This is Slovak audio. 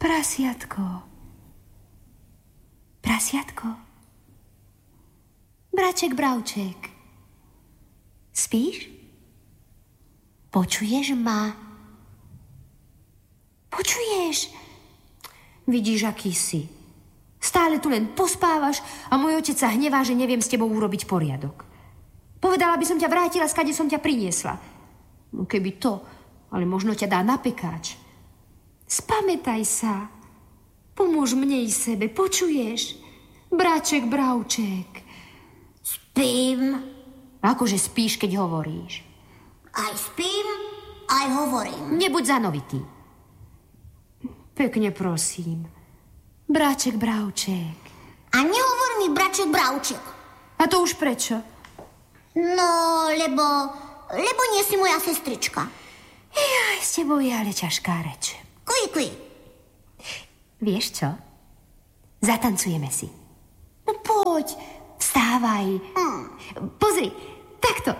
Prasiatko. Prasiatko. Braček, bravček. Spíš? Počuješ ma? Počuješ? Vidíš, aký si. Stále tu len pospávaš a môj otec sa hnevá, že neviem s tebou urobiť poriadok. Povedala by som ťa vrátila, skade som ťa priniesla. No keby to, ale možno ťa dá na pekáč. Spamätaj sa. Pomôž mne i sebe, počuješ? Braček, bravček. Spím. Akože spíš, keď hovoríš? Aj spím, aj hovorím. Nebuď zanovitý. Pekne prosím. Braček, bravček. A nehovor mi braček, bravček. A to už prečo? No, lebo nie si moja sestrička. Jaj, s tebou je ale ťažká reč. Kuj. Vieš čo? Zatancujeme si. No poď, vstávaj. Pozri, takto.